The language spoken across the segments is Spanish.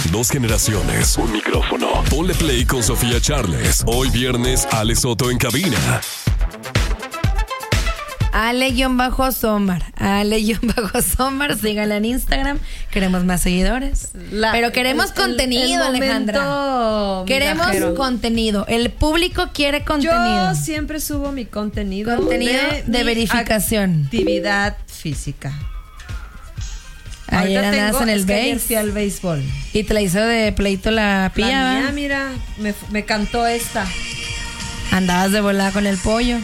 Dos generaciones, un micrófono. Ponle play con Sofía Charles. Hoy viernes, Ale Soto en cabina. Ale-Somar. Ale-Somar. Síganla en Instagram. Queremos más seguidores. Pero queremos contenido, Alejandra. Queremos contenido. El público quiere contenido. Yo siempre subo mi contenido. Contenido de verificación. Actividad física. Ayer andabas en el ayer fui al béisbol. Y te la hizo de pleito la pía. La mía, mira, me cantó esta. Andabas de volada con el pollo.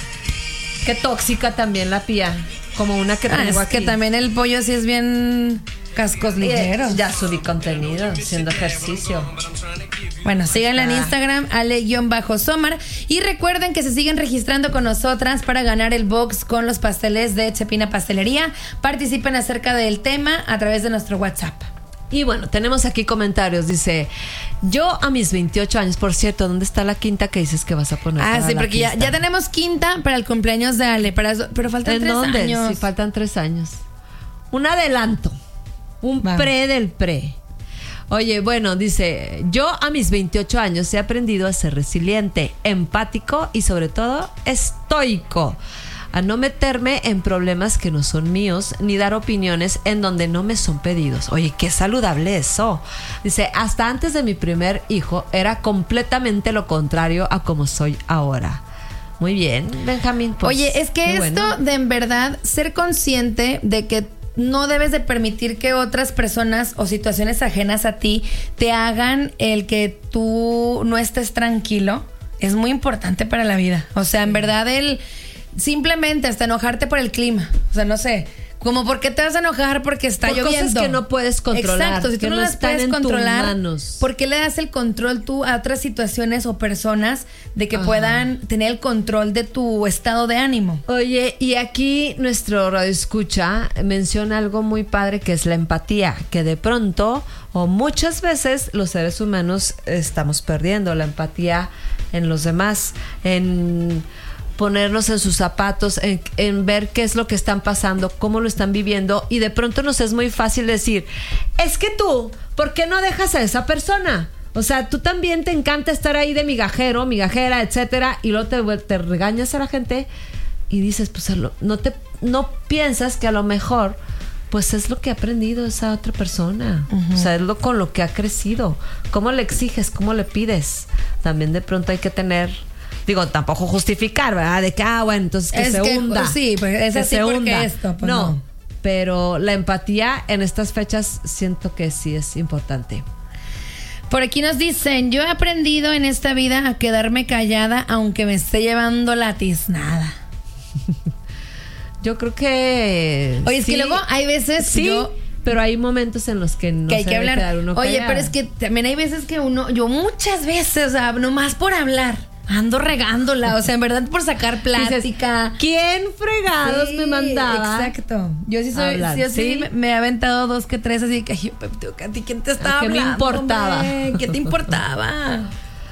Qué tóxica también la pía. Como una que tengo aquí. Es que también el pollo así es bien cascos ligeros. Ya subí contenido haciendo ejercicio. Bueno, síganla en Instagram, Ale-Somar. Y recuerden que se siguen registrando con nosotras para ganar el box con los pasteles de Chepina Pastelería. Participen acerca del tema a través de nuestro WhatsApp. Y bueno, tenemos aquí comentarios. Dice, yo a mis 28 años, por cierto, ¿dónde está la quinta que dices que vas a poner? Sí, porque ya tenemos quinta para el cumpleaños de Ale. Pero faltan 3 años. Sí, faltan 3 años. Un adelanto. Pre del pre. Oye, bueno, dice, yo a mis 28 años he aprendido a ser resiliente, empático y sobre todo estoico. A no meterme en problemas que no son míos, ni dar opiniones en donde no me son pedidos. Oye, qué saludable eso. Dice, hasta antes de mi primer hijo era completamente lo contrario a como soy ahora. Muy bien, Benjamín. Pues, oye, es que esto de en verdad ser consciente de que no debes de permitir que otras personas o situaciones ajenas a ti te hagan el que tú no estés tranquilo, es muy importante para la vida. O sea, en verdad simplemente hasta enojarte por el clima. O sea, no sé, como por qué te vas a enojar porque está lloviendo. Cosas que no puedes controlar. Exacto, si tú no las puedes controlar, manos. ¿Por qué le das el control tú a otras situaciones o personas de que puedan tener el control de tu estado de ánimo? Oye, y aquí nuestro radioescucha menciona algo muy padre que es la empatía, que de pronto o muchas veces los seres humanos estamos perdiendo la empatía en los demás, en ponernos en sus zapatos, en ver qué es lo que están pasando, cómo lo están viviendo, y de pronto nos es muy fácil decir, es que tú, ¿por qué no dejas a esa persona? O sea, tú también te encanta estar ahí de migajero, migajera, etcétera, y luego te regañas a la gente y dices, pues no piensas que a lo mejor pues es lo que ha aprendido esa otra persona. O sea, es con lo que ha crecido. ¿Cómo le exiges? ¿Cómo le pides? También de pronto hay que tener... Digo, tampoco justificar, ¿verdad? De que, bueno, entonces que se hunda. Sí, pues es así porque esto. Pues no, pero la empatía en estas fechas siento que sí es importante. Por aquí nos dicen, yo he aprendido en esta vida a quedarme callada aunque me esté llevando la tiznada. Yo creo que... Oye, es que luego hay veces... Sí, pero hay momentos en los que no que hay que hablar. Quedar uno callado. Oye, pero es que también hay veces que yo muchas veces, o sea, nomás por hablar... ando regándola, o sea, en verdad por sacar plática. Dices, ¿quién fregados me mandaba? Exacto. Yo sí soy, hablar, yo sí me he aventado 2 que 3 así que, ay, ¿quién te estaba hablando? ¿Qué me importaba? Hombre? ¿Qué te importaba?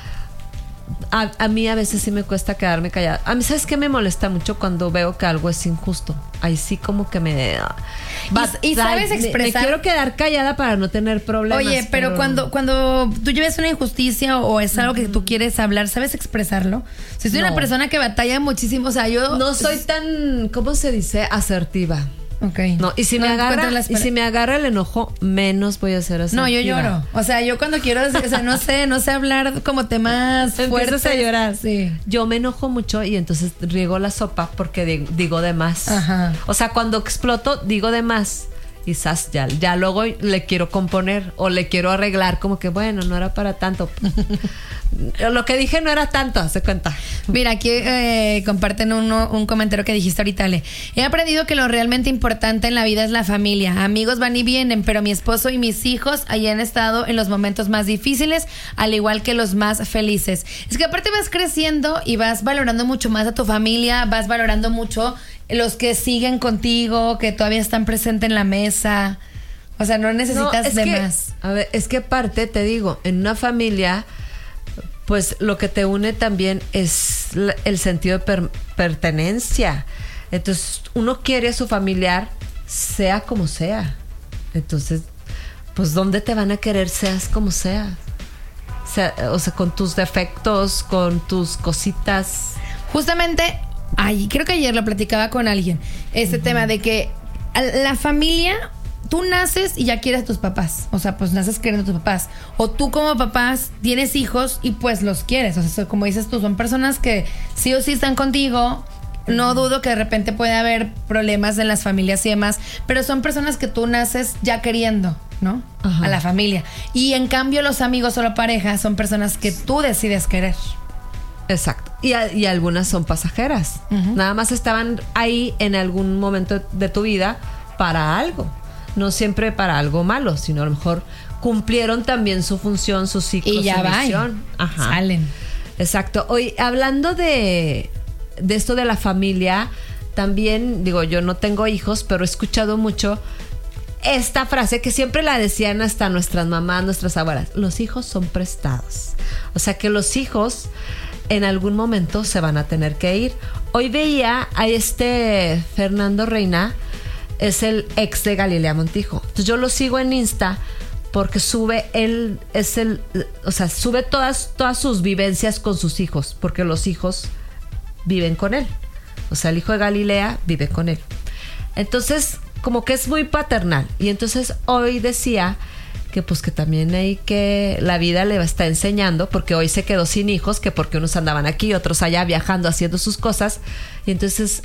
A mí a veces sí me cuesta quedarme callada. A mí, ¿sabes qué me molesta mucho cuando veo que algo es injusto? Ahí sí como que me... Y sabes expresar... Me quiero quedar callada para no tener problemas. Oye, pero cuando tú lleves una injusticia o es algo que tú quieres hablar, ¿sabes expresarlo? Si soy una persona que batalla muchísimo, o sea, yo... No soy tan, ¿cómo se dice? Asertiva. Okay. No, y si me agarra el enojo, menos voy a ser asertiva. No, yo lloro. O sea, yo cuando quiero, o sea, no sé hablar como temas fuertes. A llorar. Sí. Yo me enojo mucho y entonces riego la sopa porque digo de más. Ajá. O sea, cuando exploto, digo de más. Quizás ya luego le quiero componer o le quiero arreglar, como que bueno, no era para tanto. Lo que dije no era tanto, se cuenta. Mira, aquí comparten un comentario que dijiste ahorita, Ale. He aprendido que lo realmente importante en la vida es la familia. Amigos van y vienen, pero mi esposo y mis hijos ahí han estado en los momentos más difíciles, al igual que los más felices. Es que aparte vas creciendo y vas valorando mucho más a tu familia, vas valorando mucho los que siguen contigo, que todavía están presentes en la mesa. O sea, no necesitas más. A ver, es que aparte, te digo, en una familia, pues lo que te une también es el sentido de pertenencia. Entonces, uno quiere a su familiar, sea como sea. Entonces, pues ¿dónde te van a querer seas como seas? O sea, con tus defectos, con tus cositas. Justamente, creo que ayer lo platicaba con alguien, tema de que la familia, tú naces y ya quieres a tus papás. O sea, pues naces queriendo a tus papás. O tú como papás tienes hijos y pues los quieres. O sea, como dices tú, son personas que sí o sí están contigo. No dudo que de repente puede haber problemas en las familias y demás, pero son personas que tú naces ya queriendo, ¿no? Ajá. A la familia. Y en cambio los amigos o la pareja son personas que tú decides querer. Exacto. Y algunas son pasajeras. Nada más estaban ahí en algún momento de tu vida para algo. No siempre para algo malo, sino a lo mejor cumplieron también su función, su ciclo, y ya su misión. Ajá. Salen. Exacto. Hoy, hablando de esto de la familia, también, digo, yo no tengo hijos, pero he escuchado mucho esta frase que siempre la decían hasta nuestras mamás, nuestras abuelas: los hijos son prestados. O sea que los hijos en algún momento se van a tener que ir. Hoy veía a Fernando Reina, es el ex de Galilea Montijo. Entonces yo lo sigo en Insta porque sube sube todas sus vivencias con sus hijos, porque los hijos viven con él. O sea, el hijo de Galilea vive con él. Entonces, como que es muy paternal. Y entonces hoy decía que pues que también hay que la vida le está enseñando, porque hoy se quedó sin hijos, que porque unos andaban aquí, otros allá viajando, haciendo sus cosas. Y entonces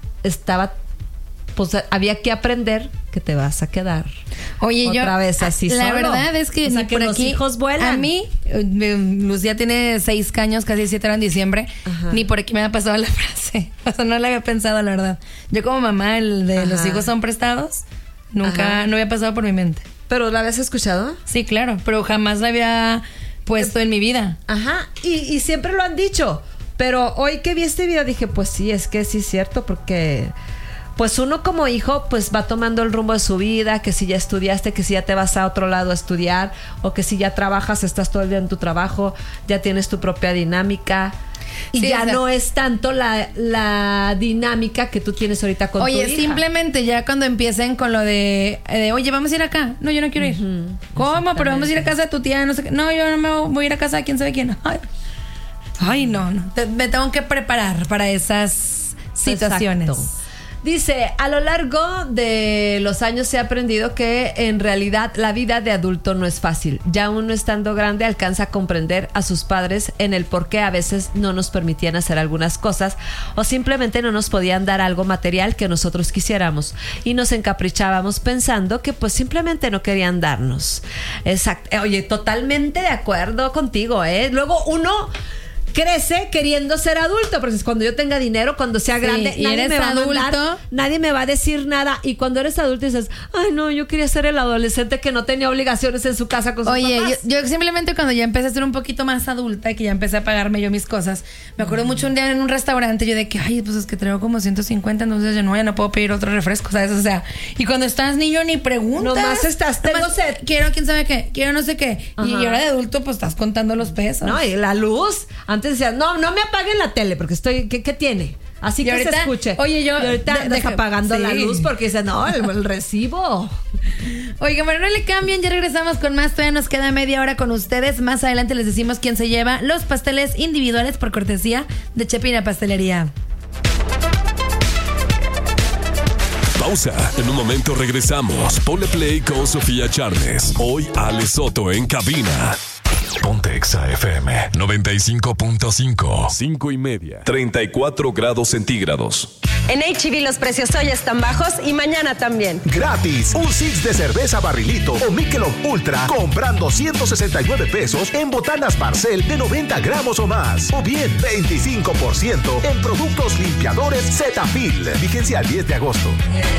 pues había que aprender que te vas a quedar. Oye, otra vez así la solo. Verdad es que, o sea, ni que por los aquí, hijos vuelan. A mí, Lucía tiene 6 años, casi 7 ahora en diciembre. Ajá. Ni por aquí me ha pasado la frase. O sea, no la había pensado, la verdad. Yo como mamá, el de los hijos son prestados, nunca, no había pasado por mi mente. ¿Pero la habías escuchado? Sí, claro, pero jamás la había puesto en mi vida. Ajá, y siempre lo han dicho. Pero hoy que vi este video dije, pues sí, es que sí es cierto, porque pues uno como hijo pues va tomando el rumbo de su vida, que si ya estudiaste, que si ya te vas a otro lado a estudiar, o que si ya trabajas, estás todo el día en tu trabajo, ya tienes tu propia dinámica. Y sí, ya no es tanto la dinámica que tú tienes ahorita con tu hija. Oye, simplemente ya cuando empiecen con lo de oye, vamos a ir acá. No, yo no quiero ir. ¿Cómo? Pero vamos a ir a casa de tu tía, no sé qué. No, yo no me voy a ir a casa de quién sabe quién. Ay, no. Me tengo que preparar para esas situaciones. Exacto. Dice, a lo largo de los años he aprendido que en realidad la vida de adulto no es fácil. Ya uno estando grande alcanza a comprender a sus padres en el por qué a veces no nos permitían hacer algunas cosas o simplemente no nos podían dar algo material que nosotros quisiéramos y nos encaprichábamos pensando que pues simplemente no querían darnos. Exacto. Oye, totalmente de acuerdo contigo, ¿eh? Luego uno crece queriendo ser adulto, porque cuando yo tenga dinero, cuando sea grande, nadie me va a mandar, nadie me va a decir nada. Y cuando eres adulto dices, ay no, yo quería ser el adolescente que no tenía obligaciones en su casa con sus papás. Oye, yo simplemente cuando ya empecé a ser un poquito más adulta y que ya empecé a pagarme yo mis cosas, me acuerdo mucho un día en un restaurante, yo de que, ay, pues es que traigo como 150, entonces yo ya no puedo pedir otro refresco, ¿sabes? O sea, y cuando estás niño ni preguntas. Nomás estás, tengo sed. Quiero quién sabe qué, quiero no sé qué. Y ahora de adulto, pues estás contando los pesos. No, y la luz. Antes decías, no me apaguen la tele porque estoy, ¿qué tiene? Así que ahorita, se escuche. Oye, yo. Y ahorita deja apagando la luz porque dices, no, el recibo. Oigan, bueno, no le cambien, ya regresamos con más. Todavía nos queda media hora con ustedes. Más adelante les decimos quién se lleva los pasteles individuales por cortesía de Chepina Pastelería. Pausa. En un momento regresamos. Ponle play con Sofía Charles. Hoy Ale Soto en cabina. Ponte Exa FM 95.5. 5:30. 34 grados centígrados. En H-E-B los precios hoy están bajos y mañana también. Gratis, un six de cerveza Barrilito o Michelob Ultra comprando 169 pesos en botanas Barcel de 90 gramos o más. O bien 25% en productos limpiadores Cetaphil. Vigencia al 10 de agosto.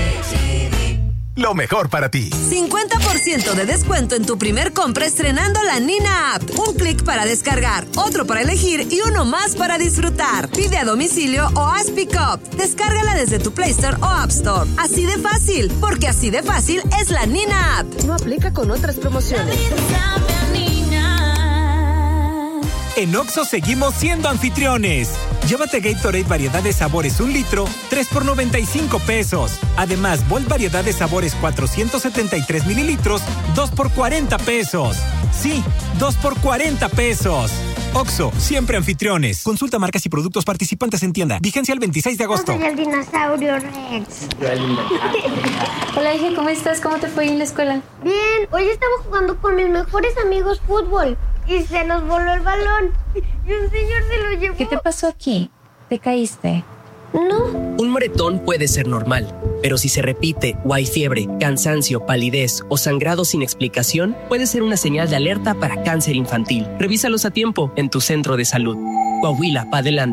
Lo mejor para ti. 50% de descuento en tu primer compra estrenando la Nina App. Un clic para descargar, otro para elegir y uno más para disfrutar. Pide a domicilio o haz pick-up. Descárgala desde tu Play Store o App Store. Así de fácil, porque así de fácil es la Nina App. No aplica con otras promociones. En Oxxo seguimos siendo anfitriones. Llévate Gatorade variedad de sabores 1 litro, 3 por 95 pesos. Además, Volt variedad de sabores 473 mililitros, 2 por 40 pesos. Sí, 2 por 40 pesos. Oxxo, siempre anfitriones. Consulta marcas y productos participantes en tienda. Vigencia el 26 de agosto. Soy el dinosaurio Rex. Hola, hija, ¿cómo estás? ¿Cómo te fue en la escuela? Bien, hoy estaba jugando con mis mejores amigos fútbol y se nos voló el balón y un señor se lo llevó. ¿Qué te pasó aquí? ¿Te caíste? No. Un moretón puede ser normal, pero si se repite o hay fiebre, cansancio, palidez o sangrado sin explicación, puede ser una señal de alerta para cáncer infantil. Revísalos a tiempo en tu centro de salud. Coahuila, pa' adelante.